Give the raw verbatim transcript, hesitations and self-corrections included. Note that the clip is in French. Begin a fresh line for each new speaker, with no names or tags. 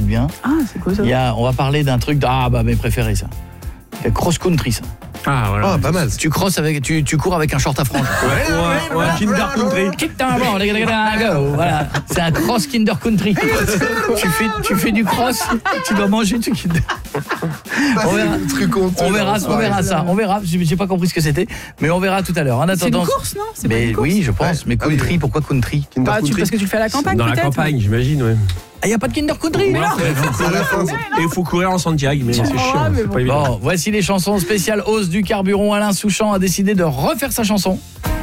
être bien.
Ah, c'est quoi ça?
Il y a, on va parler d'un truc, de, ah bah mes préférés ça. Cross country ça.
Ah voilà.
Ah, pas mal.
Tu crosses avec, tu, tu cours avec un short à franges.
Ouais, ouais, ouais, Kinder Country.
Kick down, go. Voilà, c'est un cross Kinder Country. tu fais, tu fais du cross, tu dois manger du Kinder. On verra, on verra, on verra ça. On verra. J'ai, j'ai pas compris ce que c'était, mais on verra tout à l'heure. En attendant,
c'est une course, non? C'est
mais
pas une course.
oui, je pense.
Ouais.
Mais country,
Ah oui.
pourquoi country?
Kinder
Bah, tu,
Country.
parce que tu le fais à la campagne,
Dans la
peut-être.
campagne, j'imagine, ouais.
Ah, y a pas de Kinder Country.
Ouais, il faut
C'est à la fin.
courir- Et il faut courir en Santiago, mais c'est
Ouais,
chiant,
mais
c'est
bon.
pas évident.
Bon, voici les chansons spéciales hausse du carburant. Alain Souchon a décidé de refaire sa chanson.